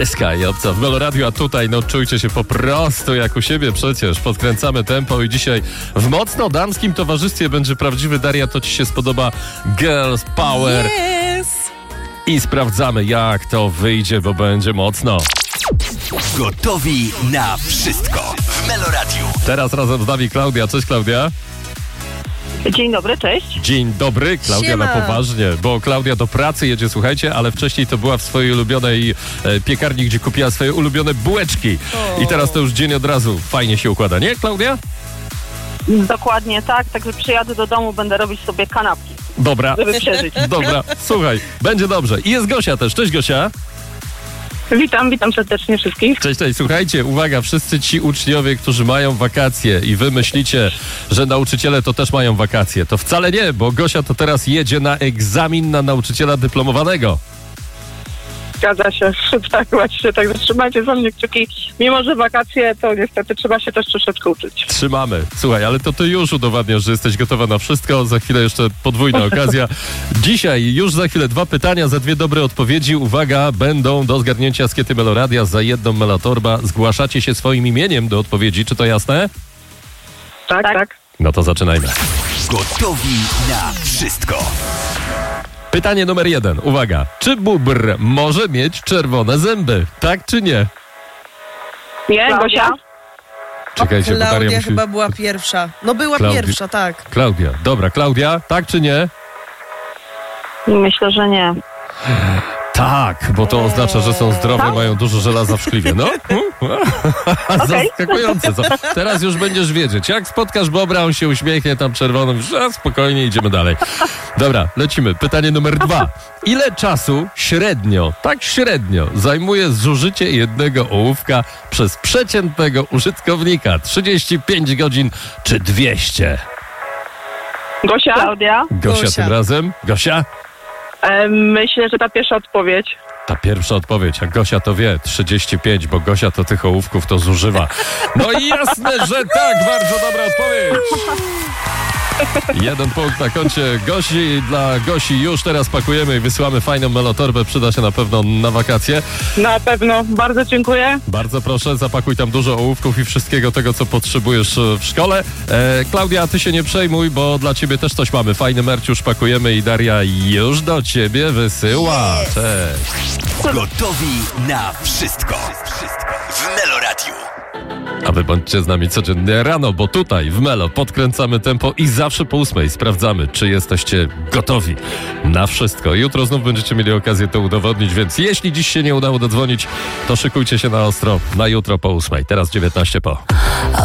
Pryska i obca w Meloradiu, a tutaj no czujcie się po prostu jak u siebie przecież. Podkręcamy tempo i dzisiaj w mocno damskim towarzystwie będzie prawdziwy, Daria, to ci się spodoba, Girls Power. Yes! I sprawdzamy jak to wyjdzie, bo będzie mocno. Gotowi na wszystko w Meloradiu. Teraz razem z nami Klaudia. Cześć Klaudia. Dzień dobry, cześć. Dzień dobry, Klaudia. Siema. Na poważnie, bo Klaudia do pracy jedzie, słuchajcie, ale wcześniej to była w swojej ulubionej piekarni, gdzie kupiła swoje ulubione bułeczki. I teraz to już dzień od razu fajnie się układa, nie Klaudia? Dokładnie tak, także przyjadę do domu, będę robić sobie kanapki, Dobra, żeby przeżyć. dobra, słuchaj, będzie dobrze. I jest Gosia też. Cześć Gosia. Witam serdecznie wszystkich. Cześć, słuchajcie, uwaga, wszyscy ci uczniowie, którzy mają wakacje i wy myślicie, że nauczyciele to też mają wakacje. To wcale nie, bo Gosia to teraz jedzie na egzamin na nauczyciela dyplomowanego. Zgadza się, tak właśnie, także trzymajcie za mnie kciuki. Mimo, że wakacje, to niestety trzeba się też troszeczkę uczyć. Trzymamy. Słuchaj, ale to ty już udowadniasz, że jesteś gotowa na wszystko. Za chwilę jeszcze podwójna okazja. Dzisiaj już za chwilę 2 pytania, za 2 dobre odpowiedzi. Uwaga, będą do zgarnięcia skiety Meloradia za 1 Melotorba. Zgłaszacie się swoim imieniem do odpowiedzi. Czy to jasne? Tak. No to zaczynajmy. Gotowi na wszystko. Pytanie numer 1. Uwaga. Czy bóbr może mieć czerwone zęby? Tak czy nie? Nie, Gosia? Czekajcie, bo Daria Klaudia musi... chyba była pierwsza. No była pierwsza, tak. Klaudia. Dobra, Klaudia. Tak czy nie? Myślę, że nie. Tak, bo to oznacza, że są zdrowe, mają dużo żelaza w szkliwie. No? Zaskakujące. Co? Teraz już będziesz wiedzieć. Jak spotkasz bobra, on się uśmiechnie tam czerwonym, już spokojnie, idziemy dalej. Dobra, lecimy. Pytanie numer 2. Ile czasu średnio, tak średnio, zajmuje zużycie jednego ołówka przez przeciętnego użytkownika? 35 godzin czy 200? Gosia? Klaudia? Gosia tym razem. Gosia? Myślę, że ta pierwsza odpowiedź. Ta pierwsza odpowiedź, a Gosia to wie, 35, bo Gosia to tych ołówków to zużywa. No i jasne, że tak, bardzo dobra odpowiedź. 1 punkt na koncie Gosi. Dla Gosi już teraz pakujemy i wysyłamy fajną melotorbę, przyda się na pewno na wakacje. Na pewno, bardzo dziękuję. Bardzo proszę, zapakuj tam dużo ołówków i wszystkiego tego, co potrzebujesz w szkole. Klaudia, ty się nie przejmuj, bo dla ciebie też coś mamy. Fajny merch już pakujemy i Daria już do ciebie wysyła. Yes. Cześć. Gotowi na wszystko w Meloradiu. A wy bądźcie z nami codziennie rano, bo tutaj w Melo podkręcamy tempo i zawsze po 8 sprawdzamy, czy jesteście gotowi na wszystko. Jutro znów będziecie mieli okazję to udowodnić, więc jeśli dziś się nie udało dodzwonić, to szykujcie się na ostro na jutro po 8. Teraz 19 po.